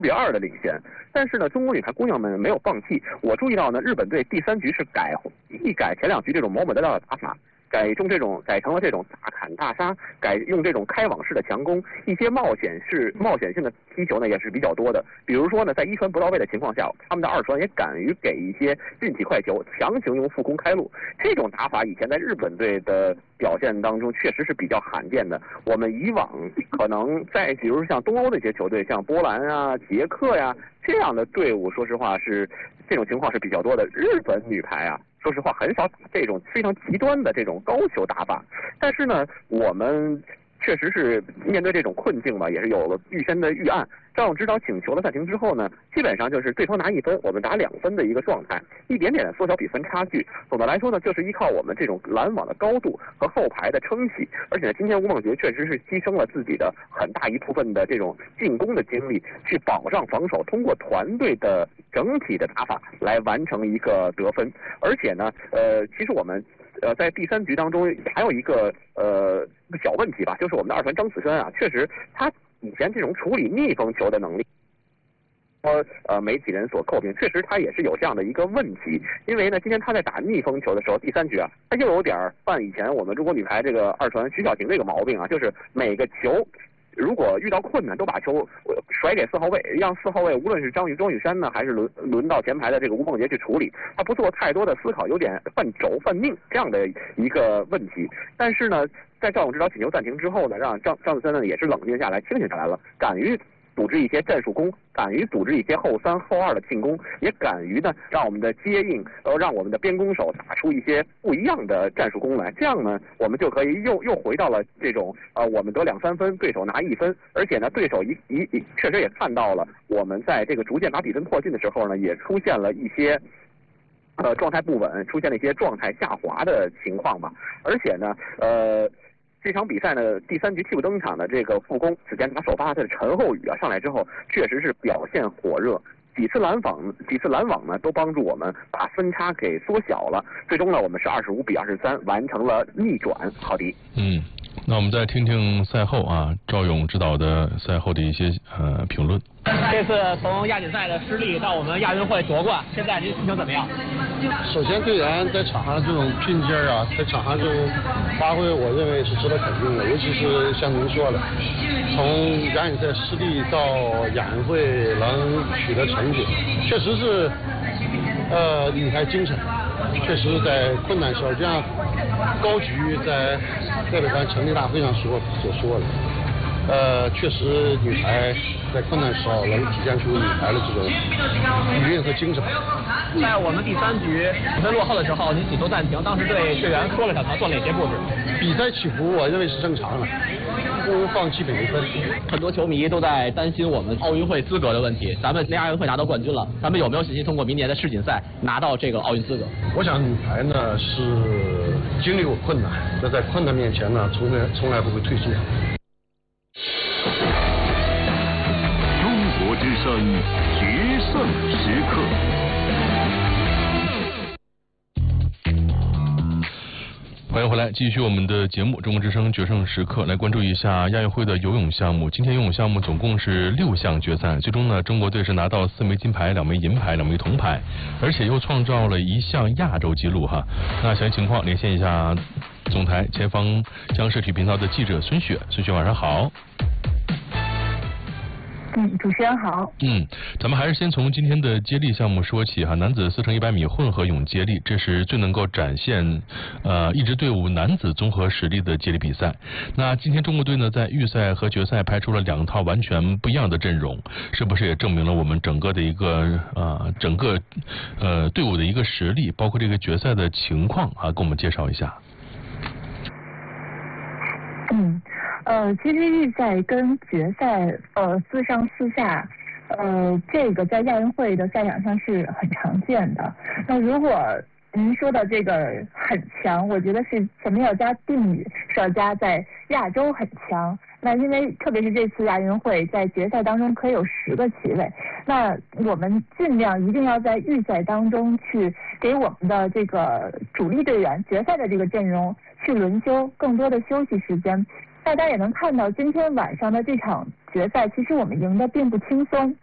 4-2的领先。但是呢，中国女排姑娘们没有放弃。我注意到呢，日本队第3局是改前2局这种毛本的打法。改成了这种大砍大杀，用这种开网式的强攻，一些冒险性的踢球呢也是比较多的。比如说呢，在一传不到位的情况下，他们的二传也敢于给一些运气快球，强行用副攻开路。这种打法以前在日本队的表现当中确实是比较罕见的。我们以往可能在比如像东欧的一些球队，像波兰啊、捷克呀这样的队伍，说实话是这种情况是比较多的。日本女排啊，说实话很少打这种非常极端的这种高球打法，但是呢，我们确实是面对这种困境吧，也是有了预先的预案。赵勇指导请求的暂停之后呢，基本上就是对方拿1分，我们打2分的一个状态，一点点的缩小比分差距。总的来说呢，就是依靠我们这种拦网的高度和后排的撑起，而且呢，今天吴梦洁确实是牺牲了自己的很大一部分的这种进攻的精力，去保障防守，通过团队的整体的打法来完成一个得分。而且呢，其实我们在第3局当中还有一个小问题吧，就是我们的二传张子萱啊，确实他以前这种处理逆风球的能力，媒体人所诟病，确实他也是有这样的一个问题。因为呢，今天他在打逆风球的时候，第3局啊，他又有点犯以前我们中国女排这个二传徐晓婷这个毛病啊，就是每个球如果遇到困难，都把球甩给4号位，让4号位无论是庄宇珊呢，还是轮到前排的这个吴梦洁去处理，他不做太多的思考，有点犯轴犯命这样的一个问题。但是呢，在赵勇指导请求暂停之后呢，让张子萱呢也是冷静下来，清醒下来了，敢于组织一些战术攻，敢于组织一些后3、后2的进攻，也敢于呢让我们的接应，让我们的边攻手打出一些不一样的战术攻来。这样呢，我们就可以又回到了这种我们得2、3分，对手拿1分，而且呢，对手确实也看到了我们在这个逐渐把比分迫近的时候呢，也出现了一些状态不稳，出现了一些状态下滑的情况吧。而且呢，这场比赛呢，第3局替补登场的这个副攻此前打首发的陈厚宇啊，上来之后确实是表现火热，几次拦网呢都帮助我们把分差给缩小了。最终呢，我们是25-23完成了逆转。郝迪， 那我们再听听赛后啊，赵勇指导的赛后的一些评论。 这次从亚锦赛的失利到我们亚运会夺冠，现在您心情怎么样？ 首先，队员在场上这种拼劲儿啊，在场上这种发挥，我认为是值得肯定的。尤其是像您说的，从亚锦赛失利到亚运会能取得成绩，确实是女排精神。确实在困难时候，就像高菊在代表团成立大会上所说的，确实女排在困难时候能体现出女排的这种底蕴和精神。 在我们第3局比分落后的时候，您请求暂停，当时对队员说了什么？做哪些布置？ 比赛起伏，我认为是正常的，不放弃每一分。 很多球迷都在担心我们奥运会资格的问题。咱们亚运会拿到冠军了，咱们有没有信心通过明年的世锦赛拿到这个奥运资格？ 我想女排呢是经历过困难，那在困难面前呢，从来不会退缩。 中国之声决胜时刻。 欢迎回来，继续我们的节目《中国之声决胜时刻》，来关注一下亚运会的游泳项目。今天游泳项目总共是6项决赛，最终呢，中国队是拿到4枚金牌、2枚银牌、2枚铜牌，而且又创造了1项亚洲纪录哈。那详细情况连线一下总台前方央视体育频道的记者孙雪，晚上好。 主持人好。 咱们还是先从今天的接力项目说起哈。男子4乘100米混合泳接力，这是最能够展现一支队伍男子综合实力的接力比赛。那今天中国队呢，在预赛和决赛排出了2套完全不一样的阵容，是不是也证明了我们整个的一个队伍的一个实力，包括这个决赛的情况啊，跟我们介绍一下。 其实预赛跟决赛4上4下，这个在亚运会的赛场上是很常见的。那如果您说的这个很强，我觉得是前面要加定语，是要加在亚洲很强。那因为特别是这次亚运会在决赛当中可以有10个旗位，那我们尽量一定要在预赛当中去给我们的这个主力队员决赛的这个阵容去轮休，更多的休息时间。大家也能看到今天晚上的这场决赛，其实我们赢得并不轻松。